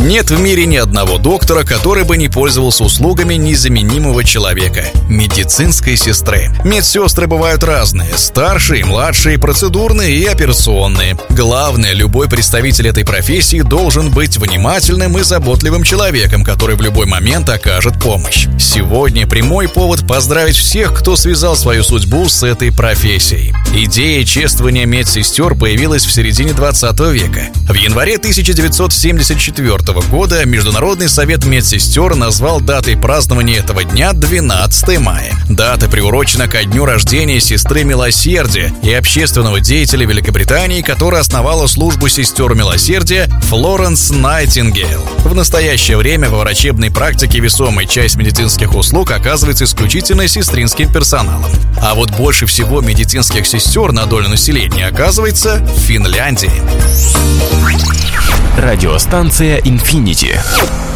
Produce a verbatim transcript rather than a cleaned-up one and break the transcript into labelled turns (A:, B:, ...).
A: Нет в мире ни одного доктора, который бы не пользовался услугами незаменимого человека – медицинской сестры. Медсестры бывают разные – старшие, младшие, процедурные и операционные. Главное, любой представитель этой профессии должен быть внимательным и заботливым человеком, который в любой момент окажет помощь. Сегодня прямой повод поздравить всех, кто связал свою судьбу с этой профессией. Идея чествования медсестер появилась в середине двадцатого века. В январе тысяча девятьсот семьдесят четвёртого года Международный совет медсестер назвал датой празднования этого дня двенадцатое мая. Дата приурочена ко дню рождения сестры Милосердия и общественного деятеля Великобритании, которая основала службу сестер Милосердия, Флоренс Найтингейл. В настоящее время во врачебной практике весомая часть медицинских услуг оказывается исключительно сестринским персоналом. А вот больше всего медицинских сестер на долю населения оказывается в Финляндии.
B: Радиостанция «Инфинити».